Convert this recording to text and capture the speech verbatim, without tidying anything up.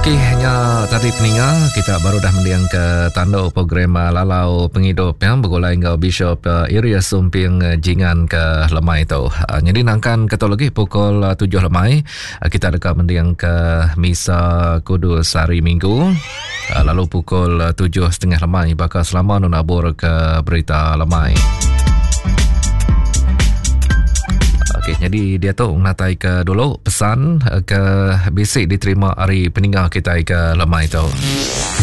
Okey, hanya tadi peningat kita baru dah mendiang ke tanda program uh, Lalau Penghidup yang bergulai dengan Bishop uh, Iria Sumping uh, Jingan ke Lemai tu. Uh, jadi nangkan kata lagi pukul uh, tujuh Lemai uh, kita dekat mendiang ke Misa Kudus hari Minggu. Uh, lalu pukul uh, tujuh setengah Lemai bakal selama nunabur ke berita Lemai. Okey, jadi dia tu natai ke dulu pesan ke basic diterima hari peninggal kita ke Lemai tu.